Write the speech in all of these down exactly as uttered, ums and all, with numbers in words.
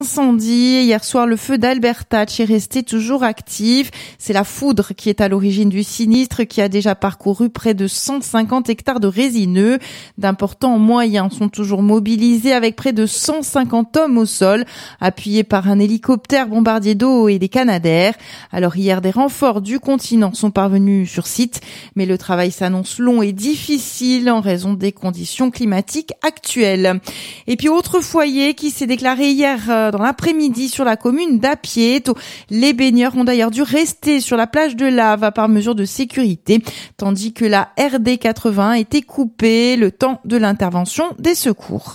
Incendie. Hier soir, le feu d'Albertach est resté toujours actif. C'est la foudre qui est à l'origine du sinistre qui a déjà parcouru près de cent cinquante hectares de résineux. D'importants moyens sont toujours mobilisés avec près de cent cinquante hommes au sol, appuyés par un hélicoptère bombardier d'eau et des Canadair. Alors hier, des renforts du continent sont parvenus sur site, mais le travail s'annonce long et difficile en raison des conditions climatiques actuelles. Et puis autre foyer qui s'est déclaré hier dans l'après-midi sur la commune d'Appiéto. Les baigneurs ont d'ailleurs dû rester sur la plage de Lave par mesure de sécurité, tandis que la R D quatre-vingts a été coupée le temps de l'intervention des secours.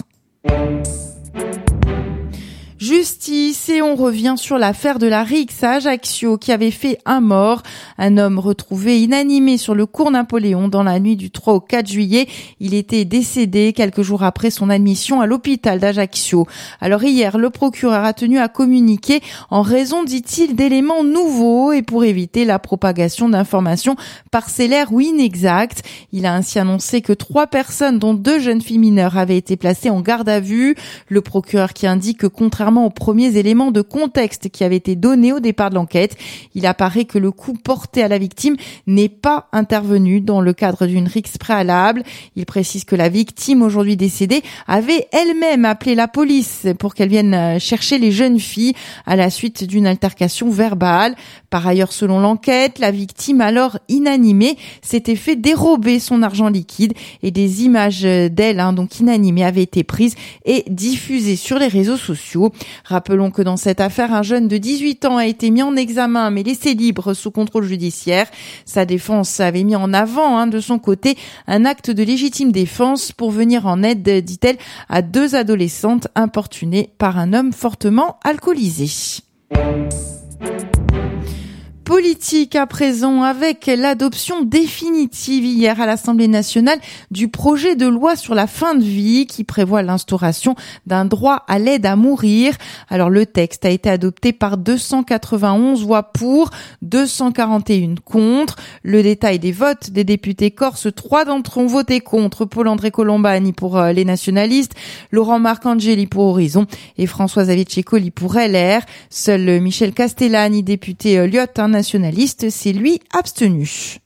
Justice, et on revient sur l'affaire de la rixe à Ajaccio qui avait fait un mort. Un homme retrouvé inanimé sur le cours Napoléon dans la nuit du trois au quatre juillet. Il était décédé quelques jours après son admission à l'hôpital d'Ajaccio. Alors hier, le procureur a tenu à communiquer en raison, dit-il, d'éléments nouveaux et pour éviter la propagation d'informations parcellaires ou inexactes. Il a ainsi annoncé que trois personnes, dont deux jeunes filles mineures, avaient été placées en garde à vue. Le procureur qui indique que contrairement aux premiers éléments de contexte qui avaient été donnés au départ de l'enquête, il apparaît que le coup porté à la victime n'est pas intervenu dans le cadre d'une rixe préalable. Il précise que la victime, aujourd'hui décédée, avait elle-même appelé la police pour qu'elle vienne chercher les jeunes filles à la suite d'une altercation verbale. Par ailleurs, selon l'enquête, la victime, alors inanimée, s'était fait dérober son argent liquide et des images d'elle, hein, donc inanimée, avaient été prises et diffusées sur les réseaux sociaux. Rappelons que dans cette affaire, un jeune de dix-huit ans a été mis en examen mais laissé libre sous contrôle judiciaire. Sa défense avait mis en avant, hein, de son côté, un acte de légitime défense pour venir en aide, dit-elle, à deux adolescentes importunées par un homme fortement alcoolisé. Politique à présent avec l'adoption définitive hier à l'Assemblée nationale du projet de loi sur la fin de vie qui prévoit l'instauration d'un droit à l'aide à mourir. Alors le texte a été adopté par deux cent quatre-vingt-onze voix pour, deux cent quarante et un contre. Le détail des votes des députés corses, trois d'entre eux ont voté contre: Paul-André Colombani pour les nationalistes, Laurent Marcangeli pour Horizon et Françoise-Xavier Ceccoli pour L R. Seul Michel Castellani, député Lyotte, un nationaliste, s'est lui abstenu.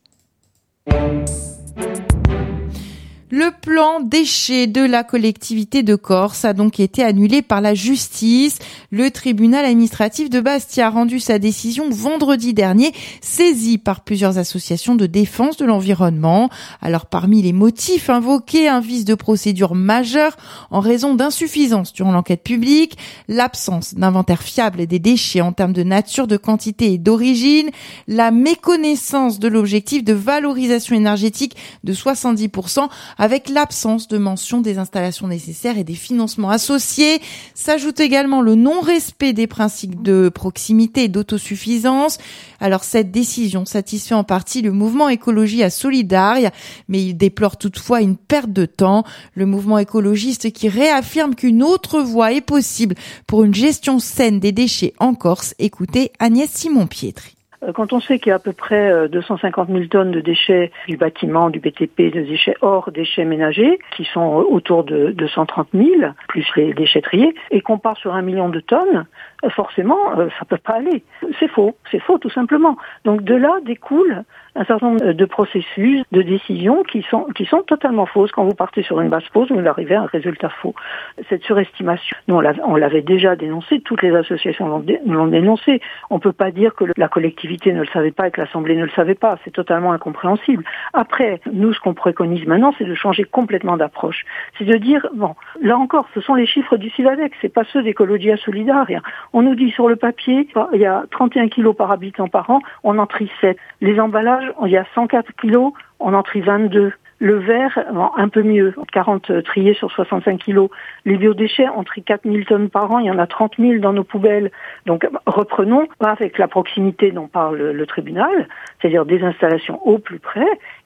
Le plan déchets de la collectivité de Corse a donc été annulé par la justice. Le tribunal administratif de Bastia a rendu sa décision vendredi dernier, saisi par plusieurs associations de défense de l'environnement. Alors parmi les motifs invoqués, un vice de procédure majeur en raison d'insuffisance durant l'enquête publique, l'absence d'inventaire fiable des déchets en termes de nature, de quantité et d'origine, la méconnaissance de l'objectif de valorisation énergétique de soixante-dix pour cent, avec l'absence de mention des installations nécessaires et des financements associés. S'ajoute également le non-respect des principes de proximité et d'autosuffisance. Alors cette décision satisfait en partie le mouvement Écologie à Solidaria, mais il déplore toutefois une perte de temps. Le mouvement écologiste qui réaffirme qu'une autre voie est possible pour une gestion saine des déchets en Corse. Écoutez Agnès Simon-Pietri. Quand on sait qu'il y a à peu près deux cent cinquante mille tonnes de déchets du bâtiment, du B T P, de déchets hors déchets ménagers, qui sont autour de deux cent trente mille, plus les déchetteries, et qu'on part sur un million de tonnes, forcément, ça peut pas aller. C'est faux, c'est faux tout simplement. Donc de là découle un certain nombre de processus, de décisions qui sont qui sont totalement fausses. Quand vous partez sur une base fausse, vous arrivez à un résultat faux. Cette surestimation, nous on l'avait, on l'avait déjà dénoncé, toutes les associations l'ont, dé, l'ont dénoncé. On peut pas dire que la collectivité ne le savait pas et que l'Assemblée ne le savait pas. C'est totalement incompréhensible. Après, nous, ce qu'on préconise maintenant, c'est de changer complètement d'approche. C'est de dire, bon, là encore, ce sont les chiffres du Civadec, c'est pas ceux d'Écologia Solidaria. On nous dit sur le papier, il y a trente et un kilos par habitant par an, on en trie sept. Les emballages, il y a cent quatre kilos, on en trie vingt-deux. Le verre, un peu mieux, quarante triés sur soixante-cinq kilos. Les biodéchets, on trie quatre mille tonnes par an, il y en a trente mille dans nos poubelles. Donc reprenons avec la proximité dont parle le tribunal, c'est-à-dire des installations au plus près,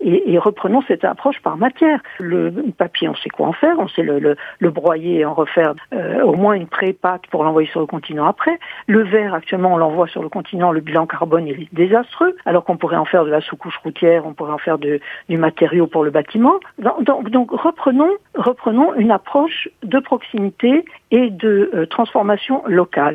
et, et reprenons cette approche par matière. Le papier, on sait quoi en faire, on sait le, le, le broyer et en refaire euh, au moins une pré-pâte pour l'envoyer sur le continent après. Le verre, actuellement, on l'envoie sur le continent, le bilan carbone il est désastreux, alors qu'on pourrait en faire de la sous-couche routière, on pourrait en faire de, du matériau pour le bâtiment. Donc, donc, donc reprenons, reprenons une approche de proximité et de euh, transformation locale.